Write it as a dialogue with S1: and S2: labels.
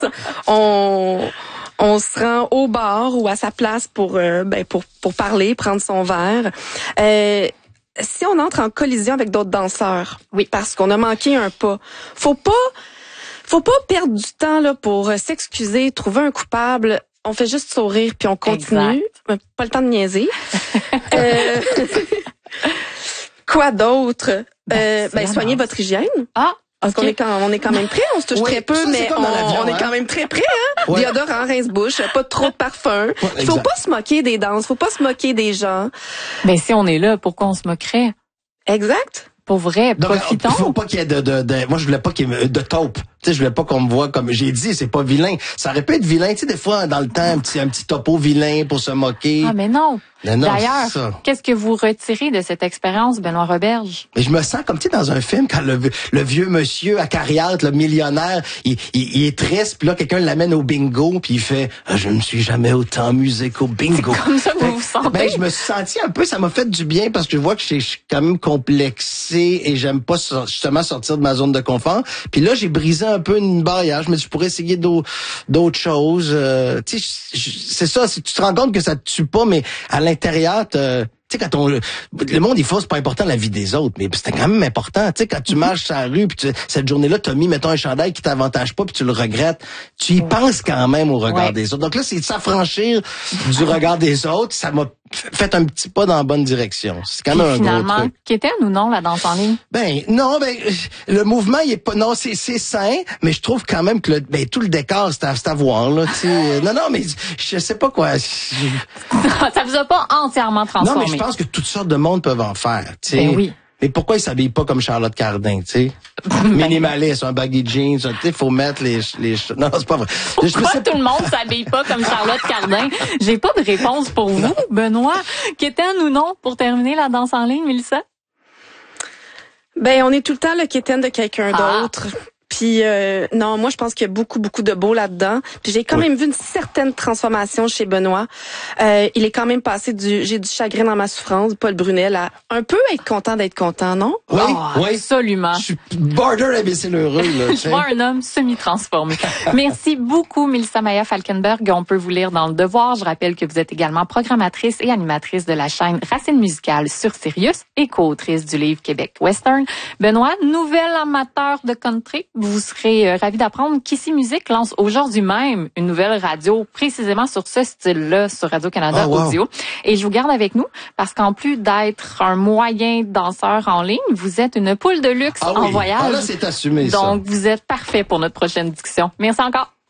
S1: on se rend au bar ou à sa place pour parler, prendre son verre. Si on entre en collision avec d'autres danseurs, oui, parce qu'on a manqué un pas, faut pas perdre du temps là pour s'excuser, trouver un coupable. On fait juste sourire puis on continue. Exact. Pas le temps de niaiser. Quoi d'autre? Soignez votre hygiène. Ah. Parce qu'on est quand même prêt, on se touche très peu, ça, mais on est quand même très prêt, hein? Ouais. Déodorant, rince-bouche, pas trop de parfum. Ouais, il faut pas se moquer des danses, faut pas se moquer des gens.
S2: Mais si on est là, pourquoi on se moquerait?
S1: Exact.
S2: Pour vrai, profitons.
S3: Il faut pas qu'il y ait moi je voulais pas qu'il y ait de taupe. Tu sais, je voulais pas qu'on me voit comme j'ai dit, c'est pas vilain. Ça aurait pu être vilain, tu sais, des fois dans le temps un petit topo vilain pour se moquer.
S2: Ah mais non. D'ailleurs, qu'est-ce que vous retirez de cette expérience, Benoît Roberge?
S3: Mais je me sens comme, tu sais, dans un film, quand le vieux monsieur acariâtre, le millionnaire, il est triste, puis là, quelqu'un l'amène au bingo, puis il fait « Je ne suis jamais autant amusé qu'au bingo. »
S2: C'est comme ça que vous vous sentez?
S3: Je me suis senti un peu, ça m'a fait du bien, parce que je vois que je suis quand même complexé, et j'aime pas justement sortir de ma zone de confort. Puis là, j'ai brisé un peu une barrière. Je me suis dit, je pourrais essayer d'autres choses. Tu sais, c'est ça, tu te rends compte que ça te tue pas, mais à l'intérieur, tu sais, quand le monde, il faut, c'est pas important la vie des autres, mais c'était quand même important. Tu sais, quand tu marches sur la rue, puis cette journée-là, t'as mis, mettons, un chandail qui t'avantage pas, puis tu le regrettes, tu y penses quand même au regard des autres. Donc là, c'est de s'affranchir du regard des autres. Ça m'a fait un petit pas dans la bonne direction. C'est quand même un gros truc.
S2: Qu'était ou non la danse en ligne?
S3: Le mouvement, il est pas, non, c'est sain, mais je trouve quand même que tout le décor, c'est à voir, là, tu sais. Non, mais je sais pas quoi.
S2: Ça vous a pas entièrement transformé.
S3: Non, mais je pense que toutes sortes de monde peuvent en faire, tu sais.
S2: Ben oui.
S3: Mais pourquoi ils s'habillent pas comme Charlotte Cardin, tu sais? Minimaliste, un baggy jeans, tu sais, faut mettre les non, c'est pas vrai.
S2: Pourquoi tout le monde s'habille pas comme Charlotte Cardin? J'ai pas de réponse pour vous, Benoît. Quétaine ou non, pour terminer la danse en ligne, Mélissa?
S1: On est tout le temps le quétaine de quelqu'un d'autre. Puis non, moi je pense qu'il y a beaucoup de beau là-dedans. Puis j'ai quand même vu une certaine transformation chez Benoît. Il est quand même passé j'ai du chagrin dans ma souffrance, Paul Brunel, à un peu être content, non?
S3: Oui,
S2: absolument.
S3: Je suis border imbécile heureux là.
S2: Je vois un homme semi-transformé. Merci beaucoup, Mélissa Maillat-Falkenberg. On peut vous lire dans Le Devoir. Je rappelle que vous êtes également programmatrice et animatrice de la chaîne Racine musicale sur Sirius et co-autrice du livre Québec Western. Benoît, nouvel amateur de country. Vous serez ravis d'apprendre qu'Ici Musique lance aujourd'hui même une nouvelle radio précisément sur ce style-là sur Radio-Canada Audio. Et je vous garde avec nous parce qu'en plus d'être un moyen danseur en ligne, vous êtes une poule de luxe en voyage.
S3: Ah là, c'est assumé, ça.
S2: Donc, vous êtes parfait pour notre prochaine discussion. Merci encore.